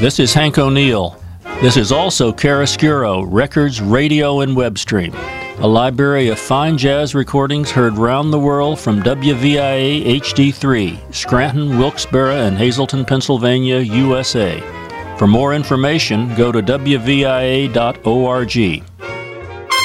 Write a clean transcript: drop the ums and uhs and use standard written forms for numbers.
This is Hank O'Neill. This is also Chiaroscuro, Records, Radio, and Web Stream, a library of fine jazz recordings heard round the world from WVIA HD3, Scranton, Wilkes-Barre, and Hazleton, Pennsylvania, USA. For more information, go to WVIA.org.